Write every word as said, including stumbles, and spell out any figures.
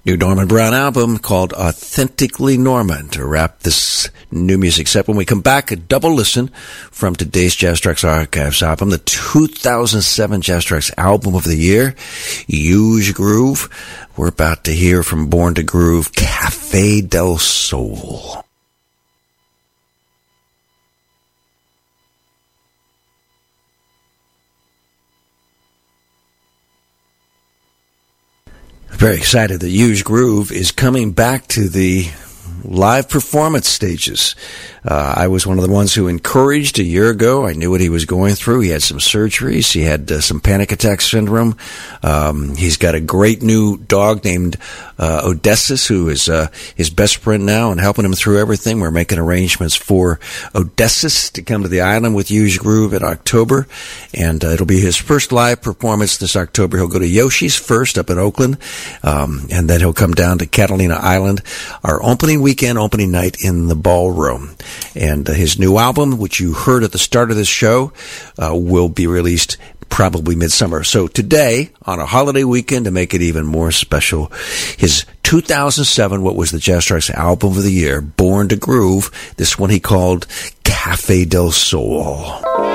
New Norman Brown album called Authentically Norman to wrap this new music set. When we come back, a double listen from today's Jazz Trucks Archives album, the two thousand seven Jazz Trucks Album of the Year, Huge Groove. We're about to hear from Born to Groove, Cafe del Sol. Very excited that Huge Groove is coming back to the live performance stages. Uh, I was one of the ones who encouraged a year ago. I knew what he was going through. He had some surgeries. He had uh, some panic attack syndrome. Um, he's got a great new dog named uh, Odysseus, who is uh, his best friend now and helping him through everything. We're making arrangements for Odysseus to come to the island with Huge Groove in October, and uh, it'll be his first live performance this October. He'll go to Yoshi's first up in Oakland, um, and then he'll come down to Catalina Island, our opening weekend, opening night in the ballroom. And uh, his new album, which you heard at the start of this show, uh, will be released probably midsummer. So today, on a holiday weekend, to make it even more special, his two thousand seven, what was the Jazz Trucks Album of the Year, Born to Groove, this one he called Cafe del Sol.